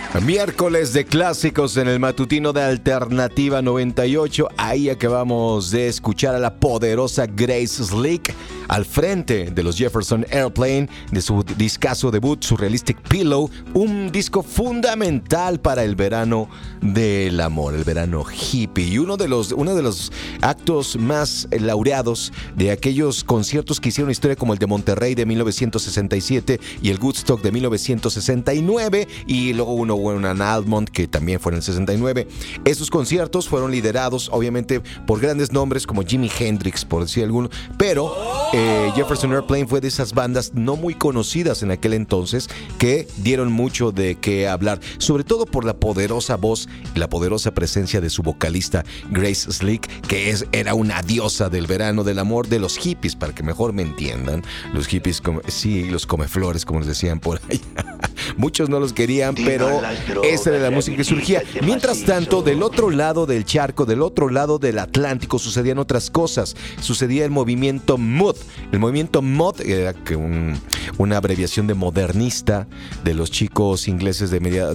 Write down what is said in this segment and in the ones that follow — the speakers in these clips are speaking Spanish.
Miércoles de clásicos en el matutino de Alternativa 98. Ahí acabamos de escuchar a la poderosa Grace Slick al frente de los Jefferson Airplane, de su discazo debut Surrealistic Pillow, un disco fundamental para el verano del amor, el verano hippie, y uno de los actos más laureados de aquellos conciertos que hicieron historia, como el de Monterrey de 1967 y el Woodstock de 1969, y luego uno en Almond que también fue en el 69. Esos conciertos fueron liderados obviamente por grandes nombres como Jimi Hendrix, por decir alguno, pero Jefferson Airplane fue de esas bandas no muy conocidas en aquel entonces que dieron mucho de qué hablar, sobre todo por la poderosa voz y la poderosa presencia de su vocalista Grace Slick, que era una diosa del verano, del amor, de los hippies, para que mejor me entiendan. Los hippies, sí, los comeflores, como les decían por ahí. Muchos no los querían, pero esa era la música que surgía. Mientras tanto, del otro lado del charco, del otro lado del Atlántico, sucedían otras cosas. Sucedía el movimiento MOD. El movimiento MOD era una abreviación de modernista, de los chicos ingleses de mediados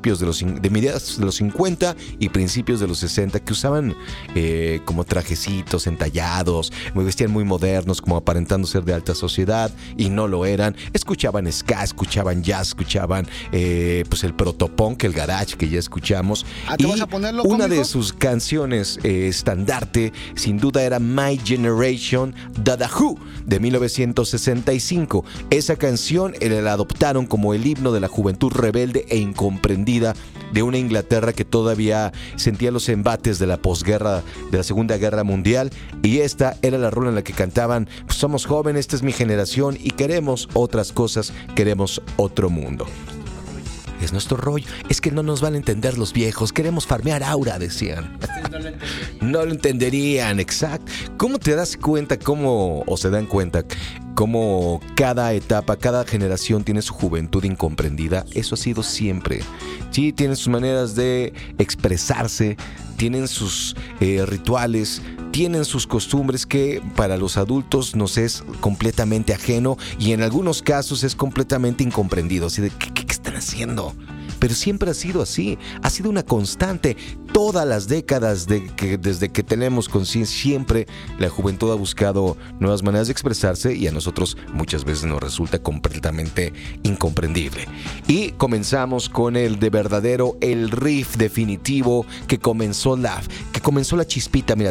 de los 50 y principios de los 60, que usaban como trajecitos entallados, vestían muy modernos, como aparentando ser de alta sociedad, y no lo eran. Escuchaban ska, escuchaban jazz, escuchaban pues el protopunk, el garage que ya escuchamos. ¿Te vas a ponerlo, una cómico? de sus canciones estandarte sin duda era My Generation, The Who, de 1965. Esa canción la adoptaron como el himno de la juventud rebelde e incomprendida de una Inglaterra que todavía sentía los embates de la posguerra, de la Segunda Guerra Mundial, y esta era la rola en la que cantaban: pues somos jóvenes, esta es mi generación y queremos otras cosas, queremos otro mundo. Es nuestro rollo. Es que no nos van a entender los viejos. Queremos farmear aura, decían. No lo entenderían, exacto. ¿Cómo te das cuenta, o se dan cuenta, cómo cada etapa, cada generación tiene su juventud incomprendida? Eso ha sido siempre. Sí, tienen sus maneras de expresarse, tienen sus rituales, tienen sus costumbres que para los adultos nos es completamente ajeno, y en algunos casos es completamente incomprendido. Así de, ¿qué están haciendo? Pero siempre ha sido así, ha sido una constante. Todas las décadas desde que tenemos conciencia, siempre la juventud ha buscado nuevas maneras de expresarse, y a nosotros muchas veces nos resulta completamente incomprendible. Y comenzamos con el riff definitivo que comenzó la chispita, mira,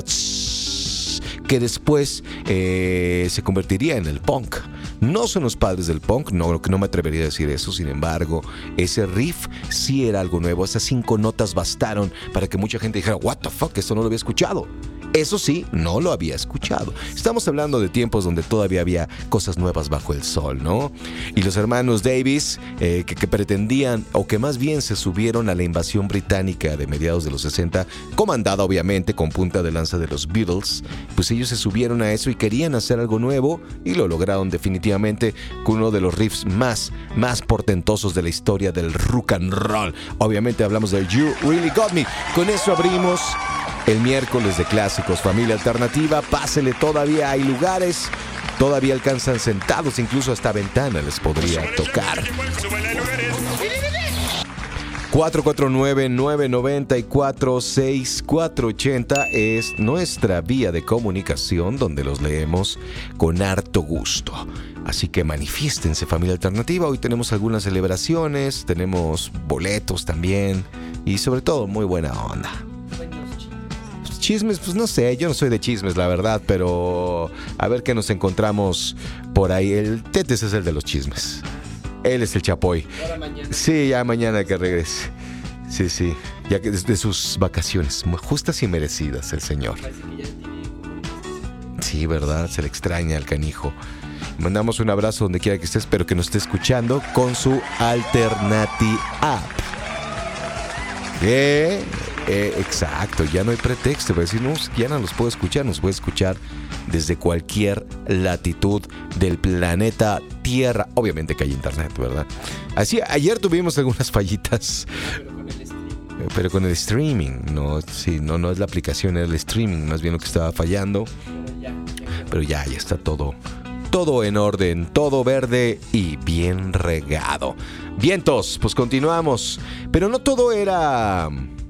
que después se convertiría en el punk. No son los padres del punk, no me atrevería a decir eso. Sin embargo, ese riff sí era algo nuevo. Esas 5 notas bastaron para que mucha gente dijera: what the fuck, esto no lo había escuchado. Eso sí, no lo había escuchado. Estamos hablando de tiempos donde todavía había cosas nuevas bajo el sol, ¿no? Y los hermanos Davis, que pretendían, o que más bien se subieron a la invasión británica de mediados de los 60, comandada obviamente con punta de lanza de los Beatles, pues ellos se subieron a eso y querían hacer algo nuevo, y lo lograron definitivamente con uno de los riffs más portentosos de la historia del rock and roll. Obviamente hablamos de You Really Got Me. Con eso abrimos el miércoles de clásicos, familia alternativa. Pásele, todavía hay lugares, todavía alcanzan sentados, incluso hasta ventana les podría tocar. 449-994-6480 es nuestra vía de comunicación, donde los leemos con harto gusto. Así que manifiéstense, familia alternativa. Hoy tenemos algunas celebraciones, tenemos boletos también, y sobre todo muy buena onda. Chismes, pues no sé, yo no soy de chismes, la verdad, pero a ver qué nos encontramos por ahí. El Tetes es el de los chismes. Él es el chapoy. Sí, ya mañana que regrese. Sí, ya que desde sus vacaciones, muy justas y merecidas, el señor. Sí, ¿verdad? Se le extraña al canijo. Mandamos un abrazo donde quiera que esté, espero que nos esté escuchando con su Alternative App. Exacto, ya no hay pretexto para decir: no, ya no los puedo escuchar. Nos puede escuchar desde cualquier latitud del planeta Tierra. Obviamente que hay internet, ¿verdad? Así, ayer tuvimos algunas fallitas, pero con el streaming. No es la aplicación, era el streaming más bien lo que estaba fallando. Pero ya está todo todo en orden, todo verde y bien regado. Vientos, pues continuamos. Pero no todo era...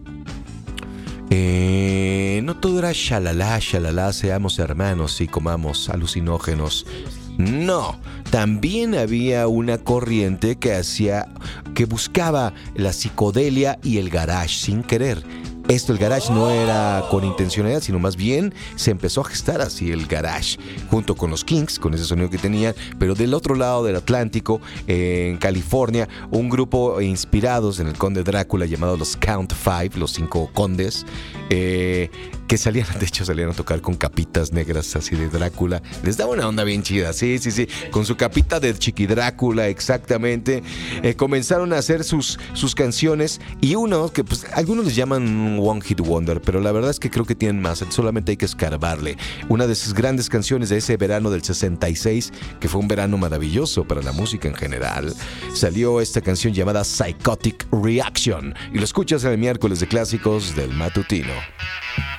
no todo era shalala, shalala, seamos hermanos y comamos alucinógenos. No, también había una corriente que buscaba la psicodelia y el garage sin querer. El garage no era con intencionalidad, sino más bien se empezó a gestar así el garage, junto con los Kinks, con ese sonido que tenían, pero del otro lado del Atlántico, en California, un grupo inspirados en el Conde Drácula llamado los Count Five, los 5 condes, que salían a tocar con capitas negras así de Drácula. Les daba una onda bien chida, sí, con su capita de Chiqui Drácula, exactamente. Comenzaron a hacer sus canciones y uno que pues algunos les llaman One Hit Wonder, pero la verdad es que creo que tienen más, solamente hay que escarbarle. Una de sus grandes canciones de ese verano del 66, que fue un verano maravilloso para la música en general, salió esta canción llamada Psychotic Reaction, y lo escuchas en el miércoles de clásicos del matutino.